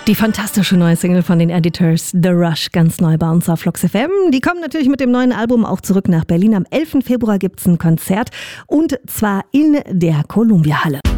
Die fantastische neue Single von den Editors, The Rush, ganz neu bei uns auf Flux FM. Die kommen natürlich mit dem neuen Album auch zurück nach Berlin. Am 11. Februar gibt es ein Konzert und zwar in der Columbia Halle.